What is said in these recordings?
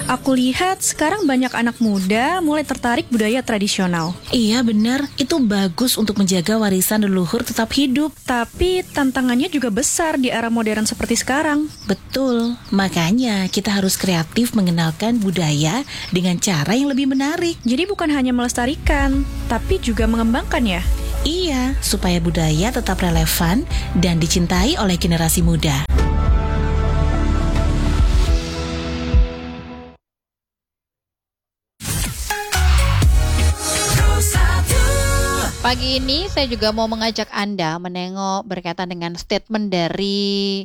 Aku lihat sekarang banyak anak muda mulai tertarik budaya tradisional. Iya benar, itu bagus untuk menjaga warisan leluhur tetap hidup. Tapi tantangannya juga besar di era modern seperti sekarang. Betul, makanya kita harus kreatif mengenalkan budaya dengan cara yang lebih menarik. Jadi bukan hanya melestarikan, tapi juga mengembangkannya. Iya, supaya budaya tetap relevan dan dicintai oleh generasi muda. Pagi ini saya juga mau mengajak Anda menengok berkaitan dengan statement dari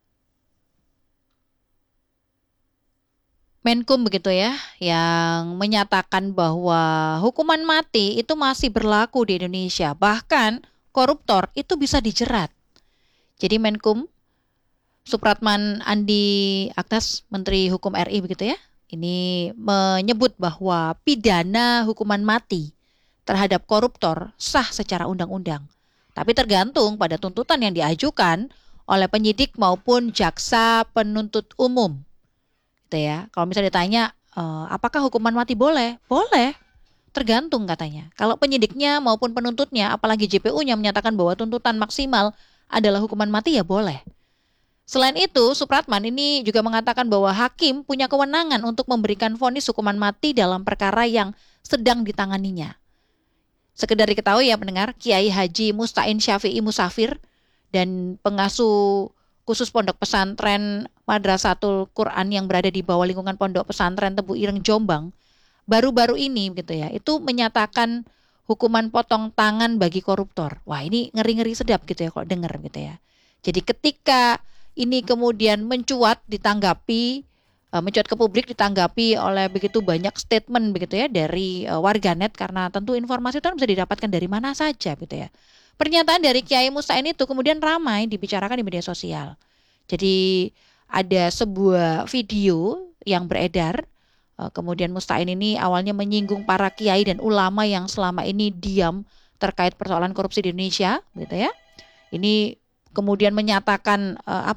Menkum begitu ya, yang menyatakan bahwa hukuman mati itu masih berlaku di Indonesia. Bahkan koruptor itu bisa dijerat. Jadi Menkum Supratman Andi Aktas, Menteri Hukum RI begitu ya, ini menyebut bahwa pidana hukuman mati terhadap koruptor sah secara undang-undang. Tapi tergantung pada tuntutan yang diajukan oleh penyidik maupun jaksa penuntut umum. Gitu ya. Kalau misalnya ditanya, apakah hukuman mati boleh? Boleh. Tergantung katanya. Kalau penyidiknya maupun penuntutnya, apalagi JPU-nya menyatakan bahwa tuntutan maksimal adalah hukuman mati, ya boleh. Selain itu, Supratman ini juga mengatakan bahwa hakim punya kewenangan untuk memberikan vonis hukuman mati dalam perkara yang sedang ditanganinya. Sekedar diketahui ya pendengar, Kiai Haji Mustain Syafi'i Musafir dan pengasuh khusus pondok pesantren Madrasatul Quran yang berada di bawah lingkungan pondok pesantren Tebu Ireng Jombang baru-baru ini gitu ya, itu menyatakan hukuman potong tangan bagi koruptor. Wah, ini ngeri-ngeri sedap gitu ya kalau dengar gitu ya. Jadi ketika ini kemudian mencuat ke publik ditanggapi oleh begitu banyak statement begitu ya dari warganet, karena tentu informasi itu kan bisa didapatkan dari mana saja gitu ya. Pernyataan dari Kiai Mustain itu kemudian ramai dibicarakan di media sosial. Jadi ada sebuah video yang beredar, kemudian Mustain ini awalnya menyinggung para kiai dan ulama yang selama ini diam terkait persoalan korupsi di Indonesia gitu ya. Ini kemudian menyatakan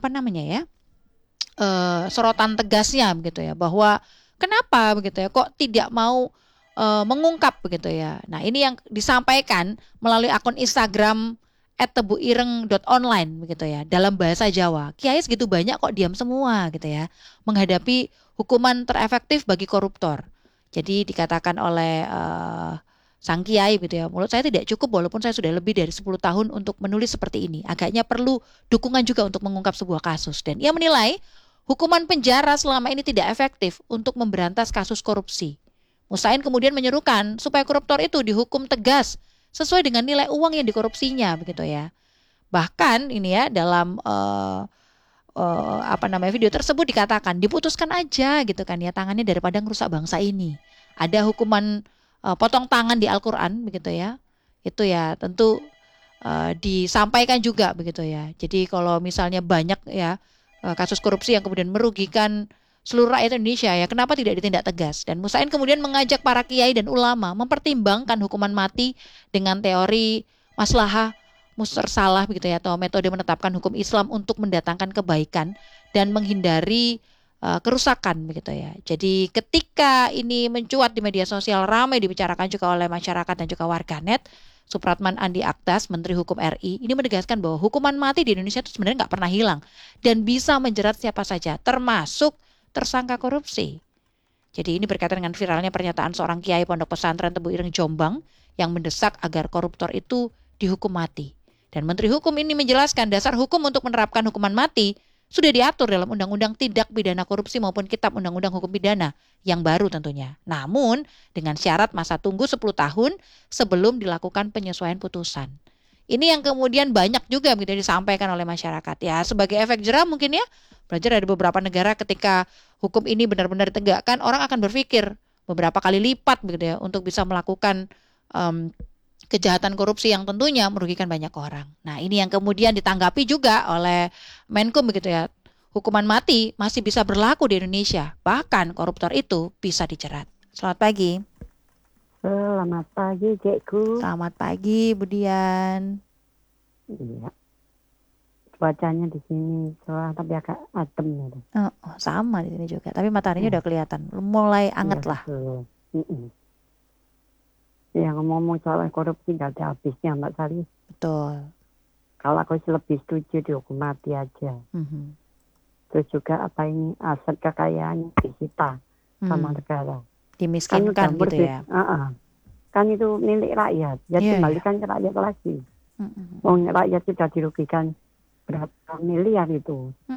sorotan tegasnya begitu ya, bahwa kenapa begitu ya kok tidak mau mengungkap begitu ya. Nah, ini yang disampaikan melalui akun Instagram @tebuireng.online begitu ya, dalam bahasa Jawa. Kiai segitu banyak kok diam semua gitu ya, menghadapi hukuman terefektif bagi koruptor. Jadi dikatakan oleh sang kiai gitu ya, menurut saya tidak cukup walaupun saya sudah lebih dari 10 tahun untuk menulis seperti ini. Agaknya perlu dukungan juga untuk mengungkap sebuah kasus. Dan ia menilai hukuman penjara selama ini tidak efektif untuk memberantas kasus korupsi. Mustain kemudian menyerukan supaya koruptor itu dihukum tegas sesuai dengan nilai uang yang dikorupsinya begitu ya. Bahkan ini ya dalam video tersebut dikatakan diputuskan aja gitu kan ya tangannya daripada ngerusak bangsa ini. Ada hukuman potong tangan di Al-Quran begitu ya. Itu ya tentu disampaikan juga begitu ya. Jadi kalau misalnya banyak ya kasus korupsi yang kemudian merugikan seluruh rakyat Indonesia ya, kenapa tidak ditindak tegas? Dan Mustain kemudian mengajak para kiai dan ulama mempertimbangkan hukuman mati dengan teori maslahah mustersalah begitu ya, atau metode menetapkan hukum Islam untuk mendatangkan kebaikan dan menghindari kerusakan begitu ya. Jadi ketika ini mencuat di media sosial, ramai dibicarakan juga oleh masyarakat dan juga warganet, Supratman Andi Aktas, Menteri Hukum RI, ini menegaskan bahwa hukuman mati di Indonesia itu sebenarnya nggak pernah hilang dan bisa menjerat siapa saja, termasuk tersangka korupsi. Jadi ini berkaitan dengan viralnya pernyataan seorang kiai pondok pesantren Tebu Ireng Jombang yang mendesak agar koruptor itu dihukum mati. Dan Menteri Hukum ini menjelaskan dasar hukum untuk menerapkan hukuman mati sudah diatur dalam Undang-Undang Tindak Pidana Korupsi maupun Kitab Undang-Undang Hukum Pidana yang baru tentunya. Namun dengan syarat masa tunggu 10 tahun sebelum dilakukan penyesuaian putusan. Ini yang kemudian banyak juga begitu disampaikan oleh masyarakat. Ya sebagai efek jerah mungkin ya, belajar dari beberapa negara ketika hukum ini benar-benar ditegakkan, orang akan berpikir beberapa kali lipat begitu ya untuk bisa melakukan kejahatan korupsi yang tentunya merugikan banyak orang. Nah, ini yang kemudian ditanggapi juga oleh Menkum begitu ya. Hukuman mati masih bisa berlaku di Indonesia. Bahkan koruptor itu bisa dijerat. Selamat pagi. Selamat pagi, Cikgu. Selamat pagi, Bu Dian. Iya. cuacanya di sini cerah tapi agak adem gitu. Oh, sama di sini juga. Tapi mataharinya udah kelihatan, mulai anget Iya, lah. betul. Mm-mm. Ya ngomong soal korupsi nggak ada habisnya Mbak Sari. Betul. Kalau aku sih lebih setuju dihukum mati aja. Mhm. Terus juga apa ini aset kekayaan disita sama Hmm, negara. Kan dimiskinkan campur gitu ya. Kan itu milik rakyat. Ya Iya, iya. kembalikan ke rakyat lagi. Mm-mm. Wong rakyat sudah dirugikan berapa miliar itu.